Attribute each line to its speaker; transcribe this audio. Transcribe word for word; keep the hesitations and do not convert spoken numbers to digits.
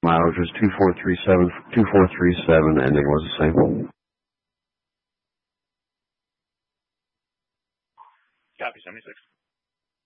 Speaker 1: mileage was two four three seven, two four three seven, ending was the same.
Speaker 2: Copy, seventy-six.